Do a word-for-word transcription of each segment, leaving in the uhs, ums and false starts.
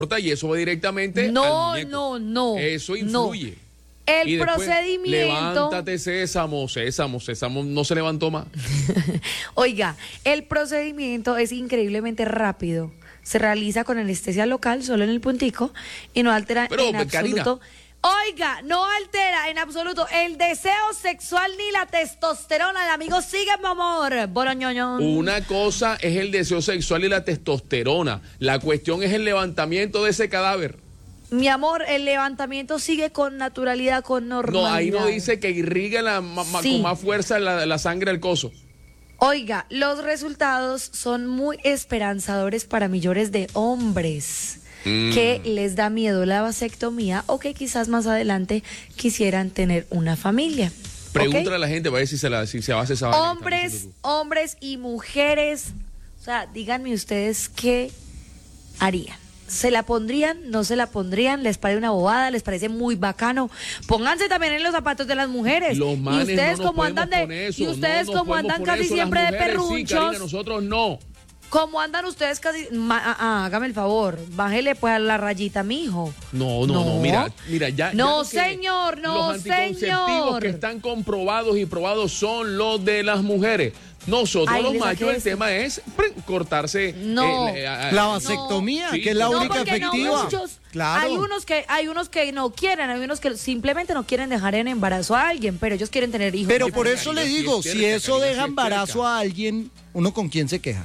y eso va directamente No, al muñeco. no, no. Eso influye. No. El y después, procedimiento... levántate, sésamo, sésamo, sésamo, no se levantó más. Oiga, el procedimiento es increíblemente rápido. Se realiza con anestesia local, solo en el puntico, y no altera Pero, en absoluto... Karina. Oiga, no altera en absoluto el deseo sexual ni la testosterona. El amigo sigue, mi amor. Boroñoñón. Una cosa es el deseo sexual y la testosterona. La cuestión es el levantamiento de ese cadáver. Mi amor, el levantamiento sigue con naturalidad, con normalidad. No, ahí no dice que irrigue la, ma, Sí. con más fuerza la, la sangre al coso. Oiga, los resultados son muy esperanzadores para millones de hombres mm. que les da miedo la vasectomía o que quizás más adelante quisieran tener una familia. Pregúntale ¿Okay? a la gente para ver si se, la, si se hace esa vaina. Hombres, hombres y mujeres, o sea, díganme ustedes qué harían. ¿Se la pondrían? ¿No se la pondrían? ¿Les parece una bobada? ¿Les parece muy bacano? Pónganse también en los zapatos de las mujeres. Los manes y ustedes no nos como andan de poner eso, y ustedes no nos como andan poner casi eso, siempre las de mujeres perrunchos. Sí, Karina, nosotros no. ¿Cómo andan ustedes casi? Ma, ah, ah, hágame el favor, bájele pues a la rayita, mijo. No, no, no, no mira, mira, ya. No, ya señor, no, los anticonceptivos señor. que están comprobados y probados son los de las mujeres. Nosotros Ay, los les machos, el saqué tema es pre, cortarse No. el, eh, a- La vasectomía, No. que es la No, única porque no, efectiva. muchos, Claro. hay unos que hay unos que no quieren, hay unos que simplemente no quieren dejar en embarazo a alguien, pero ellos quieren tener hijos. Pero Sí, por Karina, eso le sí es digo, cerca, si eso Karina, sí deja es embarazo cerca. a alguien, ¿uno con quién se queja?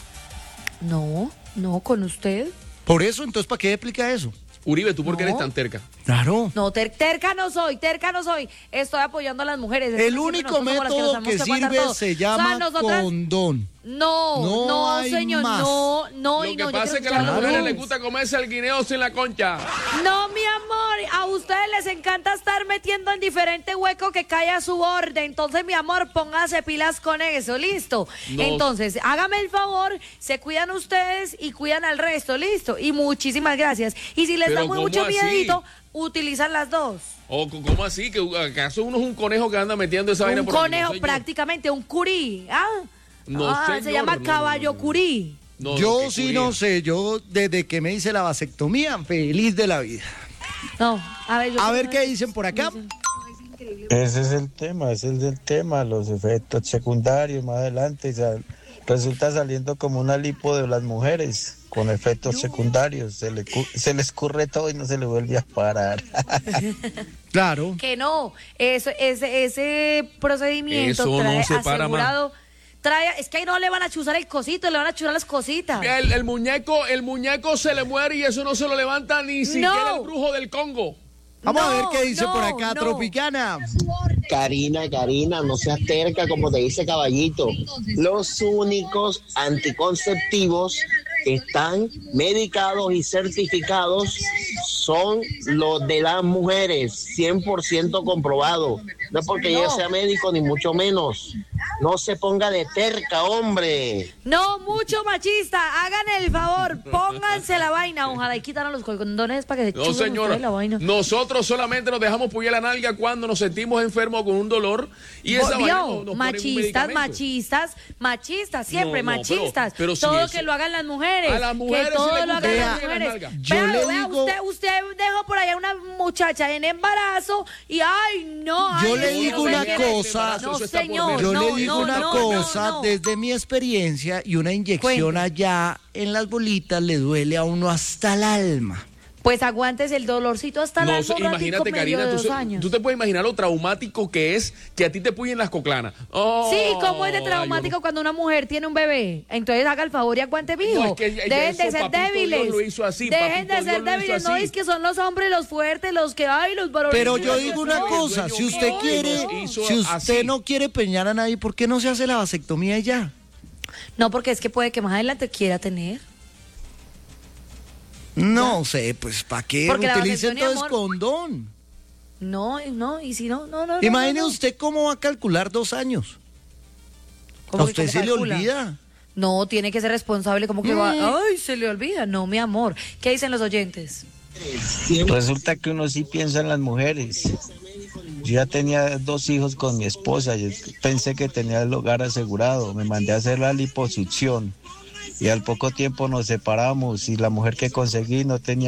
No, no, con usted. Por eso, entonces, ¿para qué explica eso? Uribe, ¿tú por qué No. eres tan terca? Claro. No, ter- terca no soy, terca no soy. Estoy apoyando a las mujeres. El Siempre único nosotros somos las método nos que tenemos aguantar sirve todo. se O sea, llama nosotras- condón. No, No no, hay señor, más. no, no. Lo y que no, yo pasa es quiero que a las escuchar mujeres los les dos. gusta comerse el guineo sin la concha. No, mi amor, a ustedes les encanta estar metiendo en diferente hueco que cae a su borde. Entonces, mi amor, póngase pilas con eso, listo. No. Entonces, hágame el favor, se cuidan ustedes y cuidan al resto, listo. Y muchísimas gracias. Y si les Pero da muy ¿cómo mucho así? miedito, utilizan las dos. ¿O c- cómo así? ¿Que acaso uno es un conejo que anda metiendo esa vaina Un por aquí? conejo, No, señor. prácticamente, un curí. ¿Ah? No, Ah, se señor, llama no, caballo no, no. curí. No, yo qué sí curía. no sé, yo desde que me hice la vasectomía, feliz de la vida. No, a ver, yo A creo ver que- qué dicen por acá. Ese es el tema, ese es el tema, los efectos secundarios más adelante. O sea, resulta saliendo como una lipo de las mujeres con efectos secundarios. Se le, cu- se le escurre todo y no se le vuelve a parar. Claro. Que no, eso, ese, ese procedimiento Eso no trae se para asegurado, trae, es que ahí no le van a chuzar el cosito, le van a chuzar las cositas. El, el muñeco, el muñeco se le muere y eso no se lo levanta ni siquiera el brujo del Congo. Vamos a ver No, qué dice no, por acá, no. Tropicana. Karina, Karina, no seas terca como te dice Caballito. Los únicos anticonceptivos que están medicados y certificados son los de las mujeres, cien por ciento comprobado. No es porque No. yo sea médico, ni mucho menos. No se ponga de terca, hombre. No, mucho machista, hagan el favor, pónganse la vaina, ojalá y quitaran los condones para que se No, chuzen señora. ustedes la vaina. Nosotros solamente nos dejamos puyar la nalga cuando nos sentimos enfermos con un dolor y esa ¿Vio? vaina nos, nos pone un machistas, medicamento. machistas, machistas, siempre No, no, pero- machistas. pero si todo eso- que lo hagan las mujeres. A las mujeres que todo sí les lo gusta hagan que las le peguen las mujeres. nalgas. Yo Véalo, le vea, digo- usted, usted dejó por allá una muchacha en embarazo y ay, no. Yo ay, le eso digo no una se quiere. cosa. No, Eso está por señor. ver. Yo no, le digo no, una no, cosa, no, no. desde mi experiencia, y una inyección Cuente. allá en las bolitas le duele a uno hasta el alma. Pues aguantes el dolorcito hasta No la sé, imagínate, Karina, de tú, dos se- años. tú te puedes imaginar lo traumático que es que a ti te puyen las coclanas. Oh, Sí, ¿cómo es de ay, traumático yo no- cuando una mujer tiene un bebé? Entonces haga el favor y aguante, mijo. No, es que ya- ya Dejen de eso, ser papito débiles. Dios lo hizo así, Dejen papito de ser Dios lo hizo débiles. No, así. es que son los hombres los fuertes, los que hay, los varones. Pero yo los digo que una no. cosa, dueño si usted no, quiere, nos hizo si usted así. no quiere peñar a nadie, ¿por qué no se hace la vasectomía y ya? No, porque es que puede que más adelante quiera tener. No sé, pues ¿para qué Porque la utilice vasectomía, entonces amor, condón? No, no, y si no, no, no. no, Imagine no, no. usted cómo va a calcular dos años. ¿Cómo ¿A que usted cómo se le calcula? olvida? No, tiene que ser responsable, como que Mm. va. Ay, se le olvida. No, mi amor. ¿Qué dicen los oyentes? Resulta que uno sí piensa en las mujeres. Yo ya tenía dos hijos con mi esposa, yo pensé que tenía el hogar asegurado, me mandé a hacer la liposucción y al poco tiempo nos separamos y la mujer que conseguí no tenía